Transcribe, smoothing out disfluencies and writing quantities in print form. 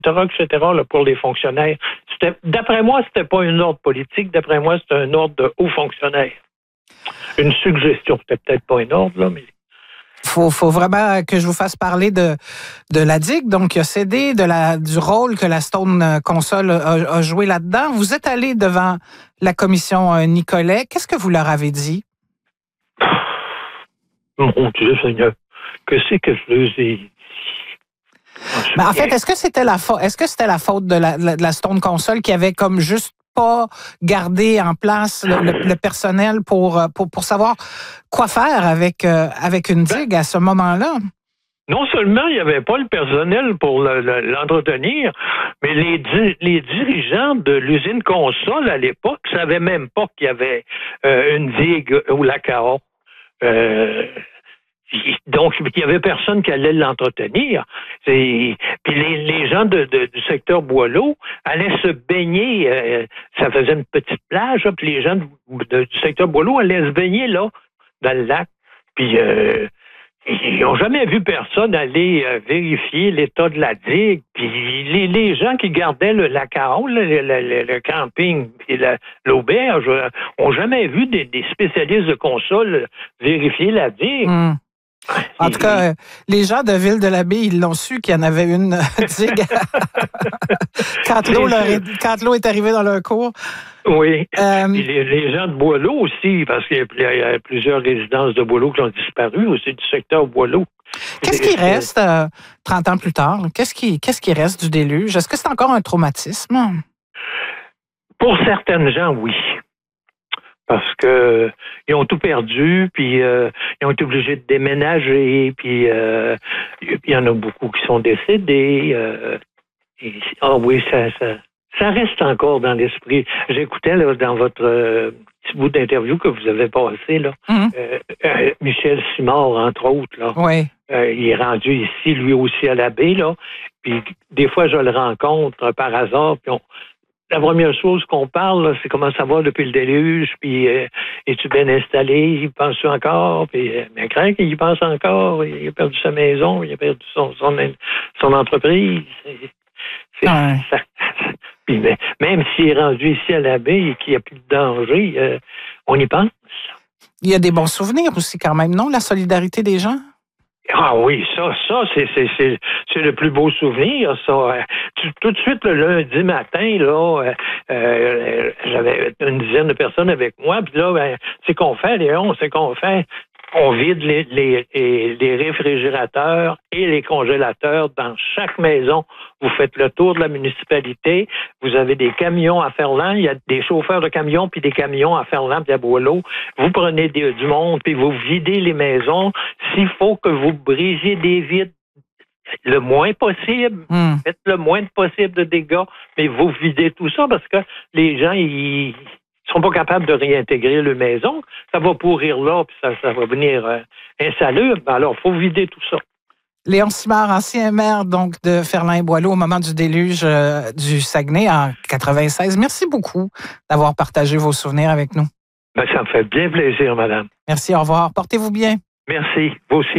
etc., là, pour les fonctionnaires. D'après moi, c'était pas un ordre politique. D'après moi, c'était un ordre de hauts fonctionnaires. Une suggestion. C'était peut-être pas un ordre, là, mais... Faut vraiment que je vous fasse parler de la DIG, donc il a cédé du rôle que la Stone Console a joué là-dedans. Vous êtes allé devant la commission Nicolet. Qu'est-ce que vous leur avez dit? Mon Dieu Seigneur, que c'est que je leur ai dit? Mais en fait, est-ce que c'était la faute de la Stone Console qui avait comme juste pas gardé en place le personnel pour savoir quoi faire avec une digue à ce moment-là? Non seulement il n'y avait pas le personnel pour l'entretenir, mais les dirigeants de l'usine Console à l'époque ne savaient même pas qu'il y avait une digue au lac Ahon. Donc, il n'y avait personne qui allait l'entretenir. Puis les gens du secteur Boileau allaient se baigner. Ça faisait une petite plage, là, puis les gens du secteur Boileau allaient se baigner là, dans le lac. Puis ils n'ont jamais vu personne aller vérifier l'état de la digue. Puis les gens qui gardaient le lac Ahon, le camping et l'auberge, n'ont jamais vu des spécialistes de console vérifier la digue. Mm. En tout cas, les gens de Ville-de-l'Abbaye, ils l'ont su qu'il y en avait une digue quand l'eau est arrivée dans leur cour. Oui. Puis les gens de Boileau aussi, parce qu'il y a plusieurs résidences de Boileau qui ont disparu aussi du secteur Boileau. Qu'est-ce qui reste 30 ans plus tard? Qu'est-ce qui reste du déluge? Est-ce que c'est encore un traumatisme? Pour certaines gens, oui. Parce que ils ont tout perdu, puis ils ont été obligés de déménager, puis il y en a beaucoup qui sont décédés. Oui, ça reste encore dans l'esprit. J'écoutais là, dans votre petit bout d'interview que vous avez passé, là, Michel Simard, entre autres. Là. Oui. Il est rendu ici, lui aussi, à la baie, là. Puis des fois, je le rencontre par hasard, puis la première chose qu'on parle, là, c'est comment ça va depuis le déluge, puis es-tu bien installé, il pense-tu encore, puis mais Craig, il pense encore, il a perdu sa maison, il a perdu son entreprise. Puis, même s'il est rendu ici à la baie et qu'il n'y a plus de danger, on y pense. Il y a des bons souvenirs aussi quand même, non? La solidarité des gens? Ah oui, ça, c'est le plus beau souvenir, ça. Tout de suite, le lundi matin, là, j'avais une dizaine de personnes avec moi, puis là, c'est qu'on fait, Léon, c'est qu'on fait. On vide les réfrigérateurs et les congélateurs dans chaque maison. Vous faites le tour de la municipalité. Vous avez des camions à Ferland. Il y a des chauffeurs de camions puis des camions à Ferland puis à Boileau. Vous prenez du monde puis vous videz les maisons. S'il faut que vous brisiez des vitres le moins possible, faites le moins possible de dégâts, mais vous videz tout ça parce que les gens, ils sont pas capables de réintégrer leur maison, ça va pourrir là, puis ça va venir insalubre. Alors, il faut vider tout ça. Léon Simard, ancien maire donc de Ferland-et-Boileau au moment du déluge du Saguenay en 96. Merci beaucoup d'avoir partagé vos souvenirs avec nous. Ça me fait bien plaisir, madame. Merci, au revoir. Portez-vous bien. Merci, vous aussi.